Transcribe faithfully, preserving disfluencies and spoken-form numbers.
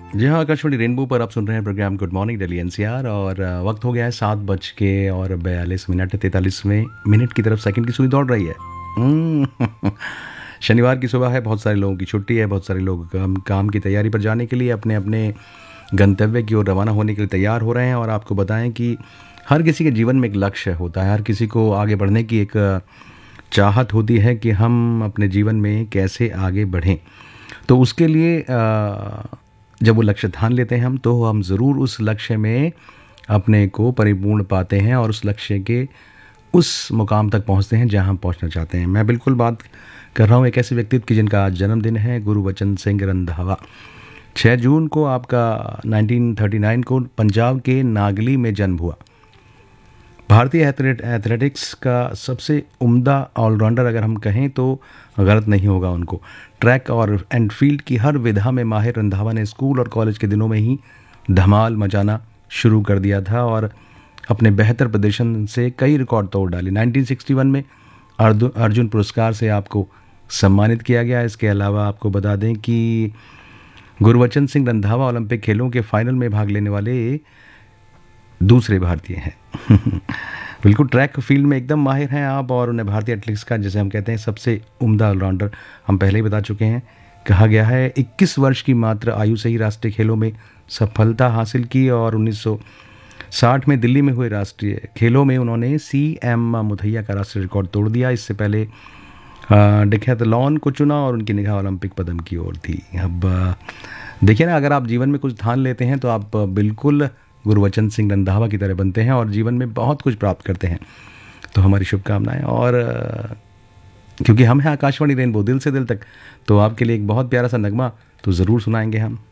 जी हाँ, आकाशवाणी रेनबो पर आप सुन रहे हैं programme good morning Delhi NCR और अ, वक्त हो गया है सात बज के और बयालीस मिनट तैंतालीसवें मिनट की तरफ सेकंड की सुई दौड़ रही है। हम्म, शनिवार की सुबह है, बहुत सारे लोगों की छुट्टी है, बहुत सारे लोग काम काम की तैयारी पर जाने के लिए अपने अपने गंतव्य की ओर रवाना होने के लिए तैयार हो रहे हैं। और आपको बताएं कि हर किसी के जीवन में एक लक्ष्य होता है, हर किसी को आगे बढ़ने की एक अ, चाहत होती है कि हम अपने जीवन में कैसे आगे बढ़ें। तो उसके लिए अ, जब वो लक्ष्य ठान लेते हैं हम, तो हम ज़रूर उस लक्ष्य में अपने को परिपूर्ण पाते हैं और उस लक्ष्य के उस मुकाम तक पहुंचते हैं जहां हम पहुंचना चाहते हैं। मैं बिल्कुल बात कर रहा हूं एक ऐसे व्यक्तित्व की जिनका आज जन्मदिन है, गुरबचन सिंह रंधावा। छह जून को आपका नाइनटीन थर्टी नाइन को पंजाब के नागली में जन्म हुआ। भारतीय एथलेट एथलेटिक्स का सबसे उम्दा ऑलराउंडर अगर हम कहें तो गलत नहीं होगा उनको। ट्रैक और एंड फील्ड की हर विधा में माहिर रंधावा ने स्कूल और कॉलेज के दिनों में ही धमाल मचाना शुरू कर दिया था और अपने बेहतर प्रदर्शन से कई रिकॉर्ड तोड़ डाले। नाइनटीन सिक्सटी वन में अर्जु- अर्जुन पुरस्कार से आपको सम्मानित किया गया। इसके अलावा आपको बता दें कि गुरबचन सिंह रंधावा ओलंपिक खेलों के फाइनल में भाग लेने वाले दूसरे भारतीय हैं। बिल्कुल ट्रैक फील्ड में एकदम माहिर हैं आप और उन्हें भारतीय एथलेटिक्स का, जैसे हम कहते हैं, सबसे उम्दा ऑलराउंडर हम पहले ही बता चुके हैं। कहा गया है इक्कीस वर्ष की मात्र आयु से ही राष्ट्रीय खेलों में सफलता हासिल की और उन्नीस सौ साठ में दिल्ली में हुए राष्ट्रीय खेलों में उन्होंने सी एम मुथैया का राष्ट्रीय रिकॉर्ड तोड़ दिया। इससे पहले डिकैथलॉन को चुना और उनकी निगाह ओलंपिक पदम की ओर थी। अब अ, देखिए ना, अगर आप जीवन में कुछ ठान लेते हैं तो आप अ, बिल्कुल गुरबचन सिंह रंधावा की तरह बनते हैं और जीवन में बहुत कुछ प्राप्त करते हैं। तो हमारी शुभकामनाएं। और अ, क्योंकि हम हैं आकाशवाणी रेनबो दिल से दिल तक, तो आपके लिए एक बहुत प्यारा सा नगमा तो ज़रूर सुनाएंगे हम।